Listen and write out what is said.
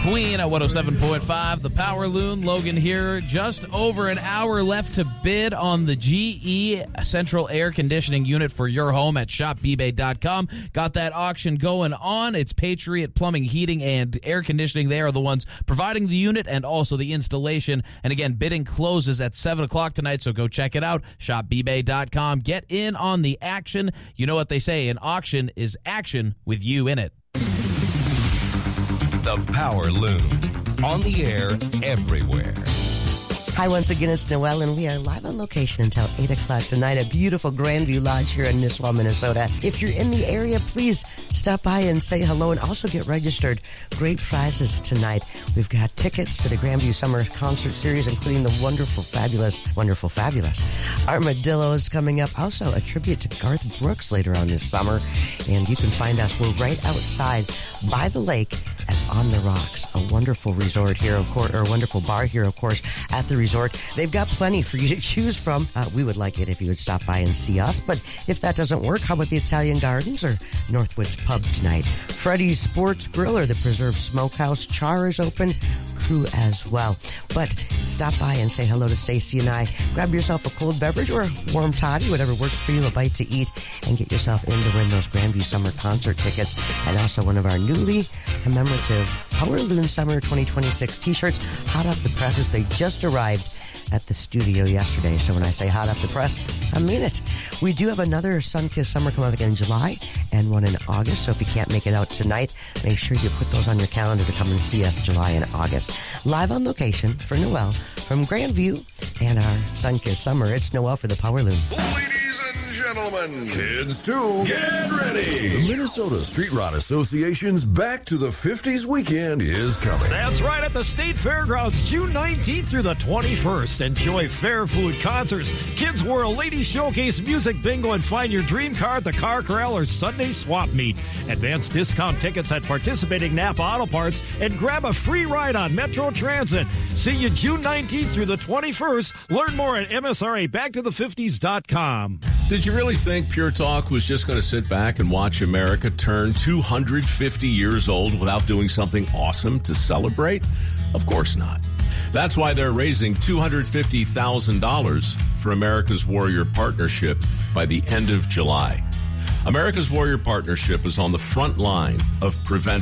Queen at 107.5. The Power Loon, Logan here. Just over an hour left to bid on the GE Central Air Conditioning Unit for your home at shopbbay.com. Got that auction going on. It's Patriot Plumbing, Heating, and Air Conditioning. They are the ones providing the unit and also the installation. And again, bidding closes at 7 o'clock tonight, so go check it out. Shopbbay.com. Get in on the action. You know what they say, an auction is action with you in it. The Power Loon. On the air, everywhere. Hi, once again, it's Noelle, and we are live on location until 8 o'clock tonight at beautiful Grandview Lodge here in Nisswa, Minnesota. If you're in the area, please stop by and say hello and also get registered. Great prizes tonight. We've got tickets to the Grandview Summer Concert Series, including the wonderful, fabulous Armadillos coming up. Also, a tribute to Garth Brooks later on this summer. And you can find us. We're right outside by the lake at On the Rocks, a wonderful resort here, of course, or a wonderful bar here, of course, at the resort. They've got plenty for you to choose from. We would like it if you would stop by and see us, but if that doesn't work, how about the Italian Gardens or Northwoods Pub tonight? Freddy's Sports Grill or the Preserve Smokehouse. Char is open. Crew as well. But stop by and say hello to Stacy and I. Grab yourself a cold beverage or a warm toddy, whatever works for you, a bite to eat, and get yourself in to win those Grandview Summer Concert tickets and also one of our newly commemorative Power Loon Summer 2026 t-shirts, hot off the presses. They just arrived at the studio yesterday. So when I say hot off the press, I mean it. We do have another Sunkissed Summer come up again in July and one in August. So if you can't make it out tonight, make sure you put those on your calendar to come and see us July and August. Live on location for Noelle from Grandview and our Sunkissed Summer. It's Noelle for the Power Loon. Ladies and gentlemen, kids too, get ready. The Minnesota Street Rod Association's Back to the 50s weekend is coming. That's right, at the State Fairgrounds, June 19th through the 21st. Enjoy fair food, concerts, Kids World, Ladies Showcase, music bingo, and find your dream car at the Car Corral or Sunday Swap Meet. Advance discount tickets at participating Napa Auto Parts and grab a free ride on Metro Transit. See you June 19th through the 21st. Learn more at MSRABackToThe50s.com. Did you really think Pure Talk was just going to sit back and watch America turn 250 years old without doing something awesome to celebrate? Of course not. That's why they're raising $250,000 for America's Warrior Partnership by the end of July. America's Warrior Partnership is on the front line of preventing